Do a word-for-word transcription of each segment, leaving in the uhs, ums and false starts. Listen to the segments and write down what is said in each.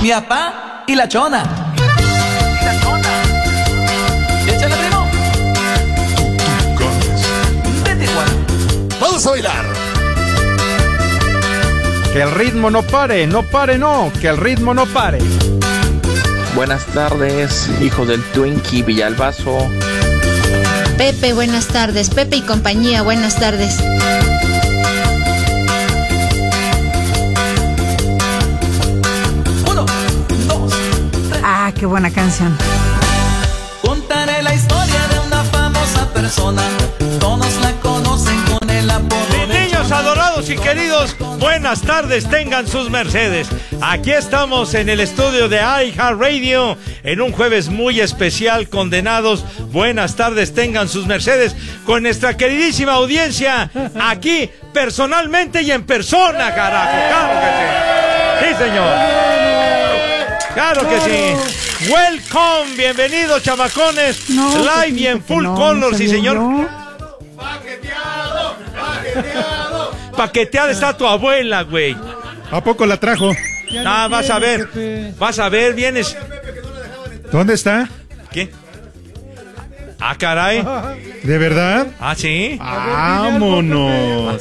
mi papá y la chona. Y la chona. Échale, primo. Vete, Juan. Vamos a bailar. Que el ritmo no pare, no pare, no, que el ritmo no pare. Buenas tardes, hijo del Twinkie Villalbazo. Pepe, buenas tardes. Pepe y compañía, buenas tardes. Uno, dos, tres. Ah, qué buena canción. Contaré la historia de una famosa persona. Todos la conocen con el apodo Mis de niños Chona. adorados y queridos, buenas tardes, tengan sus mercedes. Aquí estamos en el estudio de iHeartRadio en un jueves muy especial, condenados. Buenas tardes, tengan sus mercedes con nuestra queridísima audiencia aquí personalmente y en persona, carajo. Claro que sí. Sí, señor. Claro que sí. Welcome, bienvenidos, chamacones. No, Live y en fíjate que full no, color, no sí, sabía señor. yo. Paqueteada está tu abuela, güey. ¿A poco la trajo? Ah, vas a ver. Vas a ver, vienes. ¿Dónde está? ¿Qué? Ah, caray. ¿De verdad? Ah, sí. Vámonos.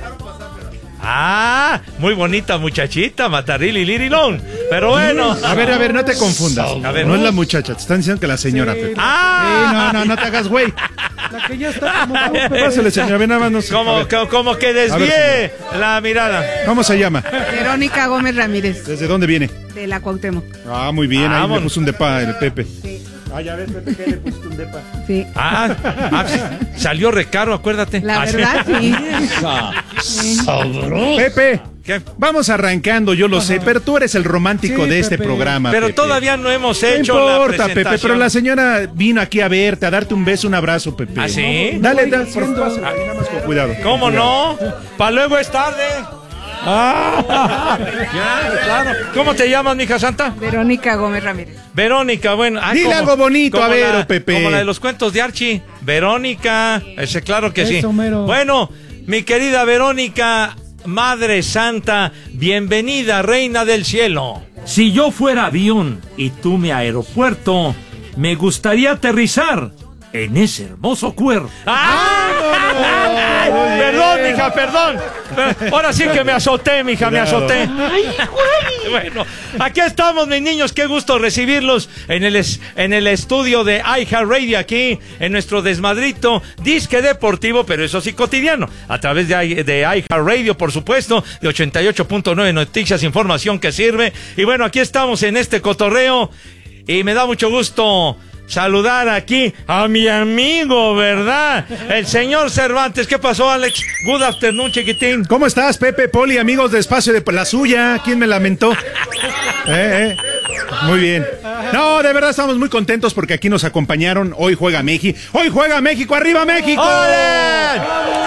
Ah, muy bonita muchachita, Matarili Lirilón. Pero bueno. A ver, a ver, no te confundas. A ver. No es la muchacha, te están diciendo que la señora, Pepe. Ah. Sí, no, no, no te hagas güey. La que ya está como... Pásale, señora, ven nada más. No sé. A Como, ver, como, como que A desvié ver, la mirada. ¿cómo se llama? Verónica Gómez Ramírez, ¿Desde dónde viene? de la Cuauhtémoc. Ah, muy bien, ahí Vámonos. le puso un depa el Pepe. Sí. Ah, ya ves, Pepe, que le pusiste un depa. Sí. Ah, ah, salió recaro, acuérdate. La Ah, sí. verdad, sí. Pepe, ¿Qué? vamos arrancando, yo lo sé, pero tú eres el romántico de este programa, Pero Pepe. todavía no hemos No hecho la importa, presentación. Pepe, pero la señora vino aquí a verte, a darte un beso, un abrazo, Pepe. ¿Ah, sí? Dale, dale, por favor, nada más con cuidado. ¿Cómo Con cuidado. no? Para luego es tarde. Ah, ya, claro. ¿Cómo te llamas, mija santa? Verónica Gómez Ramírez. Verónica, bueno. ah, Dile como- algo bonito, como a ver, la- Pepe. Como la de los cuentos de Archie. Verónica, ese claro que sí. Eso, mero. Bueno, mi querida Verónica, Madre Santa, bienvenida, Reina del Cielo. Si yo fuera avión y tú mi aeropuerto, me gustaría aterrizar en ese hermoso cuerpo. ¡Ah! ¡Ay! Perdón, mija, perdón. Pero ahora sí que me azoté, mija, me Cuidado. azoté. Bueno, aquí estamos, mis niños. Qué gusto recibirlos en el, es- en el estudio de iHeartRadio, aquí en nuestro desmadrito disque deportivo, pero eso sí cotidiano, a través de, i- de iHeartRadio, por supuesto, de ochenta y ocho punto nueve Noticias, información que sirve. Y bueno, aquí estamos en este cotorreo y me da mucho gusto saludar aquí a mi amigo, ¿verdad? El señor Cervantes. ¿Qué pasó, Alex? Good afternoon, chiquitín. ¿Cómo estás, Pepe, Poli, amigos de Espacio de la Suya? ¿Quién me lamentó? Eh, eh. Muy bien. No, de verdad estamos muy contentos porque aquí nos acompañaron. Hoy juega México. Hoy juega México. ¡Arriba México! ¡Ole!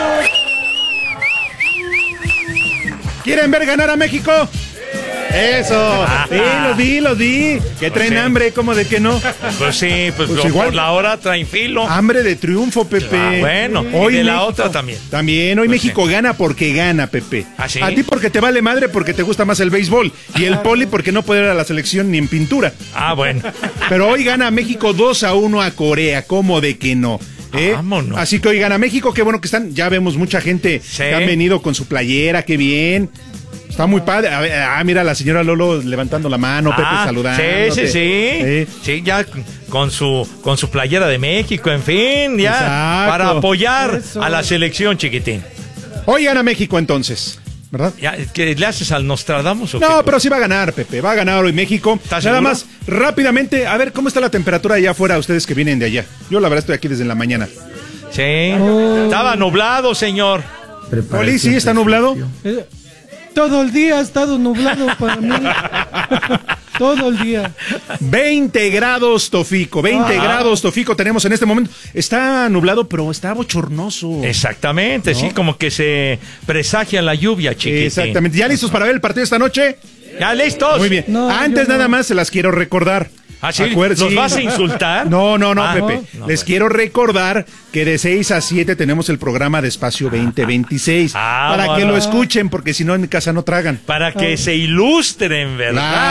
¿Quieren ver ganar a México? Eso. Sí, los vi, los vi. Que traen sí. hambre, ¿cómo de que no? Pues sí, pues, Pues por igual. la hora traen filo. Hambre de triunfo, Pepe. Ah, bueno, y de la otra también. También, hoy Pues México gana porque gana, Pepe. ¿Ah, sí? A ti porque te vale madre porque te gusta más el béisbol. Y el Poli porque no puede ir a la selección ni en pintura. Ah, bueno. Pero hoy gana México dos a uno a Corea, ¿cómo de que no? ¿Eh? Vámonos. Así que hoy gana México, qué bueno que están. Ya vemos mucha gente Sí. que han venido con su playera, qué bien. Está muy padre. A ver, ah, mira la señora Lolo levantando la mano, Pepe Ah, saludando. sí, sí, sí. Sí, ya con su con su playera de México, en fin, ya Exacto. para apoyar Eso. a la selección, chiquitín. Hoy gana México entonces, ¿verdad? Ya, ¿qué le haces al Nostradamus o qué? No, pero sí va a ganar, Pepe. Va a ganar hoy México. ¿Estás Nada seguro? más, rápidamente, a ver cómo está la temperatura allá afuera, ustedes que vienen de allá. Yo la verdad estoy aquí desde la mañana. Sí. Estaba nublado, señor. Poli, ¿sí está nublado? Eh, todo el día ha estado nublado para mí. Todo el día. veinte grados, Tofico. veinte Ah. grados, Tofico, tenemos en este momento. Está nublado, pero está bochornoso. Exactamente, sí, como que se presagia la lluvia, chiquitín. Exactamente. ¿Ya listos para ver el partido esta noche? ¿Ya listos? Muy bien. No, Antes yo no. nada más se las quiero recordar. ¿Ah, sí? Acuer- ¿Los sí. vas a insultar? No, no, no, Ah, Pepe. no, Les bueno. quiero recordar que de seis a siete tenemos el programa de Espacio veinte veintiséis. Ah, para que bueno. lo escuchen, porque si no en mi casa no tragan. Para que se ilustren, ¿verdad? Claro.